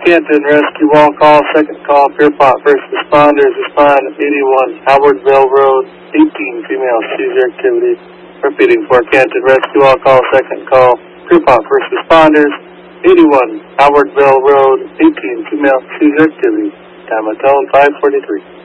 Canton Rescue Wall Call, second call, Pierpont first responders, respond 81 Howardville Road, 18 female seizure activity. Repeating for Canton Rescue Wall Call, second call, Pierpont first responders, 81 Howardville Road, 18 female seizure activity. Time of tone 5:43.